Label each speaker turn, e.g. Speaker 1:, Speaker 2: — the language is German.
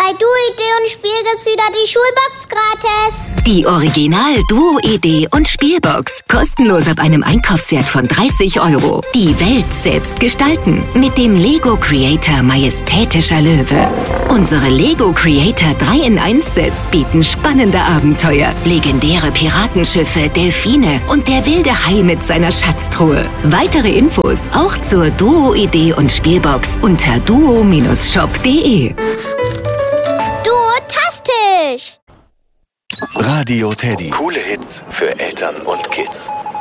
Speaker 1: Bei Duo-Idee und Spiel gibt's wieder die Schulbox gratis.
Speaker 2: Die Original Duo-Idee und Spielbox. Kostenlos ab einem Einkaufswert von 30 €. Die Welt selbst gestalten. Mit dem Lego Creator Majestätischer Löwe. Unsere Lego Creator 3-in-1-Sets bieten spannende Abenteuer, legendäre Piratenschiffe, Delfine und der wilde Hai mit seiner Schatztruhe. Weitere Infos auch zur Duo-Idee und Spielbox unter duo-shop.de.
Speaker 1: Duotastisch!
Speaker 3: Radio Teddy. Coole Hits für Eltern und Kids.